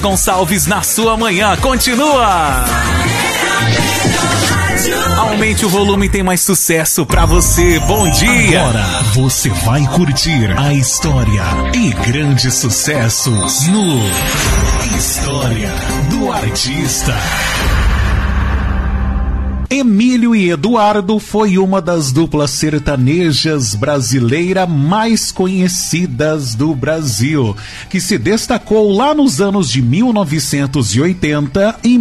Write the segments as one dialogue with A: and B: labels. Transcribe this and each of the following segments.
A: Gonçalves na sua manhã, continua! Aumente o volume, tem mais sucesso pra você. Bom dia!
B: Agora você vai curtir a história e grandes sucessos no História do Artista. Emílio e Eduardo foi uma das duplas sertanejas brasileiras mais conhecidas do Brasil, que se destacou lá nos anos de 1980 e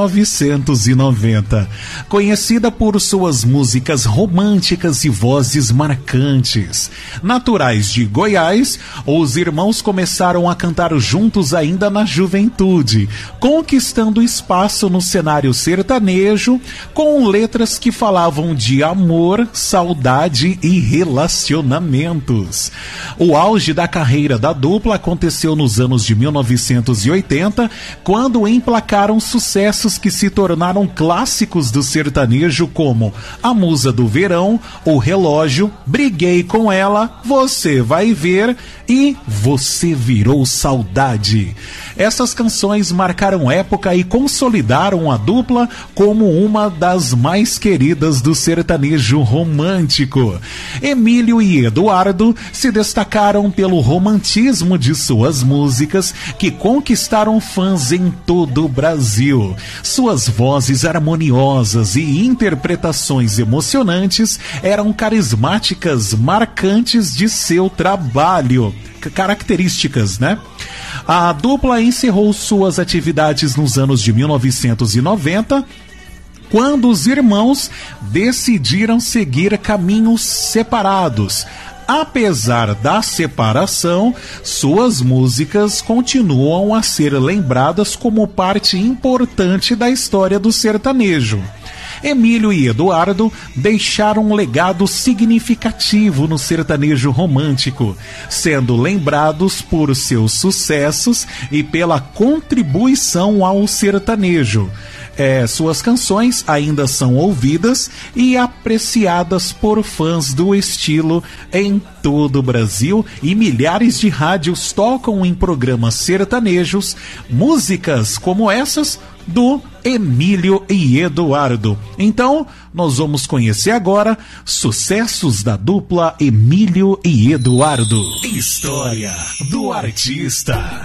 B: 1990. Conhecida por suas músicas românticas e vozes marcantes. Naturais de Goiás, os irmãos começaram a cantar juntos ainda na juventude, conquistando espaço no cenário sertanejo, com letras que falavam de amor, saudade e relacionamentos. O auge da carreira da dupla aconteceu nos anos de 1980, quando emplacaram sucessos que se tornaram clássicos do sertanejo, como A Musa do Verão, O Relógio, Briguei com Ela, Você Vai Ver e Você Virou Saudade. Essas canções marcaram época e consolidaram a dupla como uma das mais queridas do sertanejo romântico. Emílio e Eduardo se destacaram pelo romantismo de suas músicas, que conquistaram fãs em todo o Brasil. Suas vozes harmoniosas e interpretações emocionantes eram carismáticas, marcantes de seu trabalho. Características, né? A dupla encerrou suas atividades nos anos de 1990, quando os irmãos decidiram seguir caminhos separados. Apesar da separação, suas músicas continuam a ser lembradas como parte importante da história do sertanejo. Emílio e Eduardo deixaram um legado significativo no sertanejo romântico, sendo lembrados por seus sucessos e pela contribuição ao sertanejo. Suas canções ainda são ouvidas e apreciadas por fãs do estilo em todo o Brasil, e milhares de rádios tocam em programas sertanejos músicas como essas do Emílio e Eduardo. Então, nós vamos conhecer agora sucessos da dupla Emílio e Eduardo. História do Artista.